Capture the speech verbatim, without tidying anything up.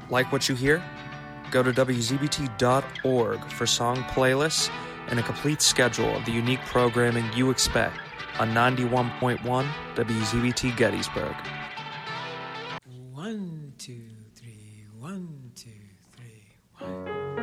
Like what you hear? Go to W Z B T dot org for song playlists and a complete schedule of the unique programming you expect on ninety-one point one W Z B T Gettysburg. One, two, three, one, two, three, one.